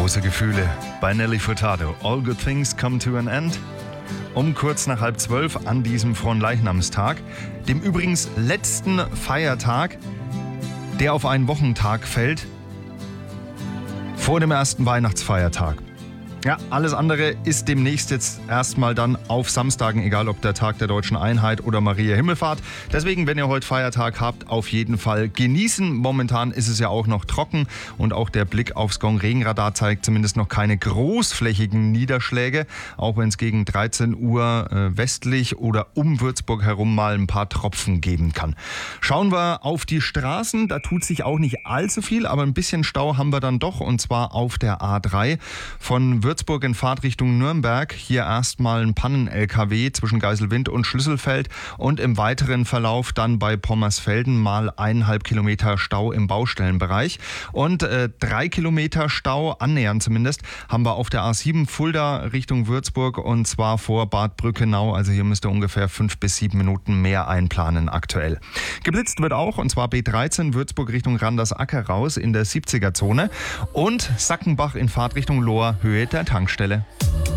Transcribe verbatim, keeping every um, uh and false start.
Große Gefühle bei Nelly Furtado. All good things come to an end. Um kurz nach halb zwölf an diesem Fronleichnamstag, dem übrigens letzten Feiertag, der auf einen Wochentag fällt, vor dem ersten Weihnachtsfeiertag. Ja, alles andere ist demnächst jetzt erstmal dann auf Samstagen, egal ob der Tag der Deutschen Einheit oder Maria Himmelfahrt. Deswegen, wenn ihr heute Feiertag habt, auf jeden Fall genießen. Momentan ist es ja auch noch trocken und auch der Blick aufs Gong-Regenradar zeigt zumindest noch keine großflächigen Niederschläge, auch wenn es gegen dreizehn Uhr äh, westlich oder um Würzburg herum mal ein paar Tropfen geben kann. Schauen wir auf die Straßen, da tut sich auch nicht allzu viel, aber ein bisschen Stau haben wir dann doch, und zwar auf der A drei von Würzburg Würzburg in Fahrtrichtung Nürnberg. Hier erstmal ein Pannen-L K W zwischen Geiselwind und Schlüsselfeld und im weiteren Verlauf dann bei Pommersfelden mal eineinhalb Kilometer Stau im Baustellenbereich. Und äh, drei Kilometer Stau, annähernd zumindest, haben wir auf der A sieben Fulda Richtung Würzburg, und zwar vor Bad Brückenau. Also hier müsst ihr ungefähr fünf bis sieben Minuten mehr einplanen aktuell. Geblitzt wird auch, und zwar B dreizehn Würzburg Richtung Randersacker raus in der siebziger Zone und Sackenbach in Fahrtrichtung Lohr, Höhe der Tankstelle.